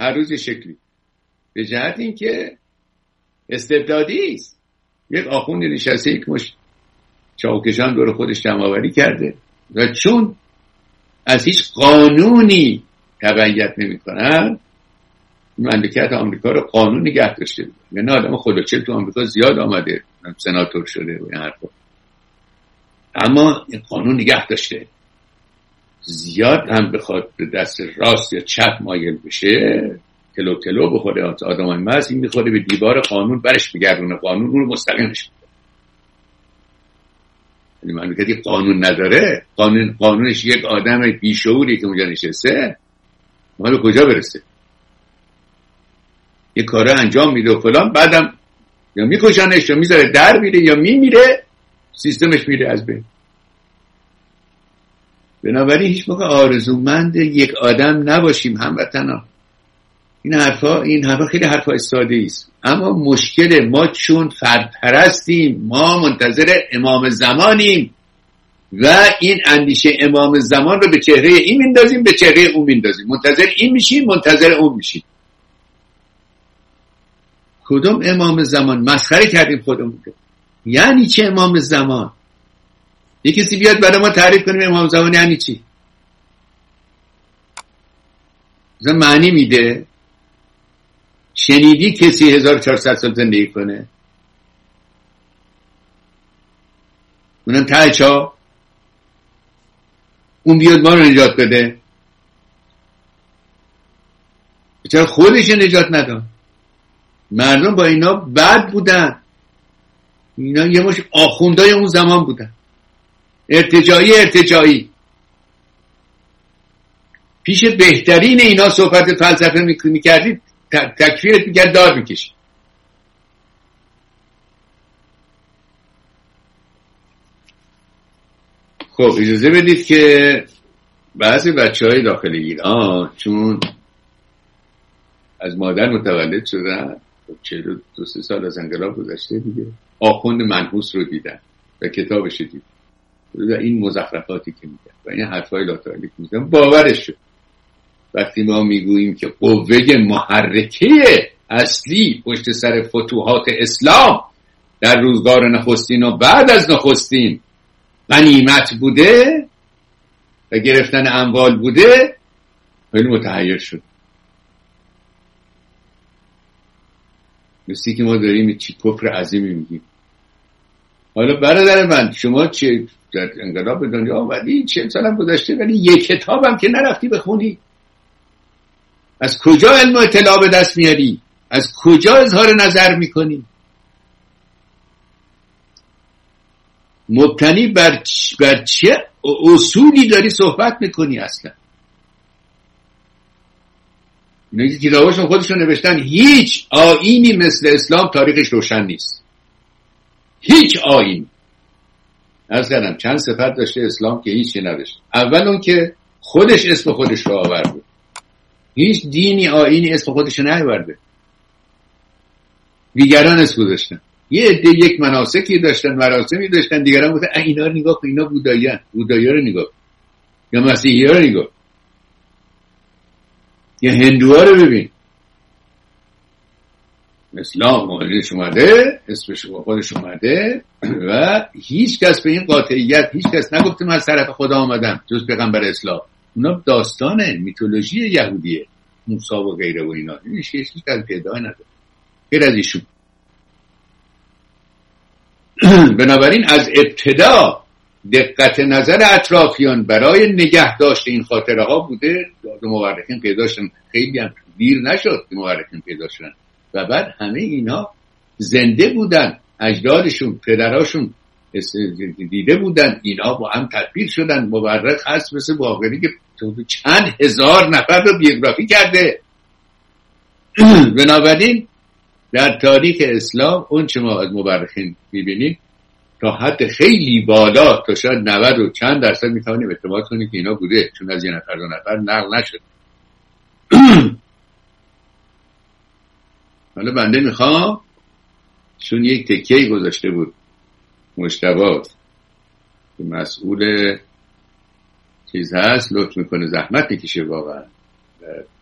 هر روز شکلی، به جهت اینکه استبدادی است. یک آخوند نشسته یک مش چاوکشان دور خودش جمع‌آوری کرده و چون از هیچ قانونی تبعیت نمی‌کنن، مملکت آمریکا رو قانون نگه داشته. یعنی آدم خلوچل تو آمریکا زیاد آمده، سناتور شده و این حرفا، اما این قانون نگه داشته. زیاد هم بخواد به دست راست یا چپ مایل بشه، تلو بخوره، آدمای مز این میخوره به دیوار قانون، برش میگردونه قانون اون رو مستقیمش میکنه. یعنی مملکتی قانون نداره، قانونش یک آدم بیشعوری که اونجا نشسته، ما به کجا برسه؟ یه کاره انجام میده و فلان، بعدم یا میکشنش یا میذاره در میره یا میمیره، سیستمش میره از بین. بنابراین هیچ موقع آرزومند یک آدم نباشیم هموطنان. این حرفا خیلی حرفا ساده است، اما مشکل ما چون فرد پرستیم، ما منتظر امام زمانیم و این اندیشه امام زمان رو به چهره این میندازیم، به چهره اون میندازیم، منتظر این میشیم، منتظر اون میشیم. کدوم امام زمان؟ مسخره کردیم خودمون. یعنی چه امام زمان؟ یه کسی بیاد برای ما تعریف کنیم امام زمان یعنی چی؟ مثلا معنی میده؟ شنیدی کسی 1400 سال زندگی کنه؟ اونم ته چا؟ اون بیاد ما رو نجات بده؟ چرا خودش نجات نداد؟ مردم با اینا بد بودن، اینا یه مش آخوندای اون زمان بودن، ارتجاعی پیش بهترین اینا صحبت فلسفه میکردید، تکفیرت میکرد، دار میکشید. خب اجازه بدید که بعضی بچهای داخل ایران چون از مادر متولد شدن، 42 سال از انقلاب گذشته دیگه، آخوند منحوس رو دیدن و کتابش دیدن و این مزخرفاتی که میگن و این حرفای لاتاریک میگن باورش شد. وقتی ما میگوییم که قوه محرکه اصلی پشت سر فتوحات اسلام در روزگار نخستین و بعد از نخستین غنیمت بوده و گرفتن اموال بوده، خیلی متحیر شد. مثلی که ما داریم چی کفر عظیمی میگیم. حالا برادر من، شما چه در انقلاب به دنیا آمدی، 40 سالم گذشته، ولی یک کتابم که نرفتی بخونی. از کجا علم و اطلاع به دست میاری؟ از کجا اظهار نظر میکنی؟ مبتنی بر چه اصولی داری صحبت میکنی اصلا؟ اینه که کتاباشون خودشون نوشتن هیچ آیینی مثل اسلام تاریخش روشن نیست. هیچ آیین. عرض کردم چند صفت داشته اسلام که هیچی نداشت. اول اون که خودش اسم خودش رو آورده. هیچ دینی آیینی اسم خودش رو نیاورده. دیگران اسم گذاشتن. یه عده یک مناسکی داشتن، مراسمی داشتن، دیگران گفتن اینا رو نگاه کن، اینا بودایی‌ان، بودایی‌ها رو نگاه کن، یا مسیحی‌ها رو نگاه، یا هندوها رو ببین. اسلام خودش اومده، اسمش خودش اومده و هیچ کس به این قاطعیت، هیچ کس نگفته من از طرف خدا آمدم جز پیغمبر اسلام. اونا داستانه، میتولوژی یهودیه، موسی و غیره و اینا. هیچ کس پیدا نداره غیر از ایشون. بنابراین از ابتدا دقت نظر اطرافیان برای نگه داشت این خاطره ها بوده. مورخین پیدا شدن، خیلی هم دیر نشد که مورخین پیدا شدن و بعد همه اینا زنده بودن، اجدادشون، پدراشون دیده بودن، اینا با هم تدبیر شدن. مورخ هست مثل باقری که چند هزار نفر رو بیوگرافی کرده. بنابراین در تاریخ اسلام اون چه ما از مورخین میبینیم تا حد خیلی بالا، تا شاید 90 و چند درصد میتونیم اعتماد کنیم که اینا بوده، چون از یه نفر دو نفر نقل نشد. حالا بنده میخوام، چون یک تکیه گذاشته بود مجتبی که مسئول چیز هست، لطف میکنه زحمت میکشه واقعا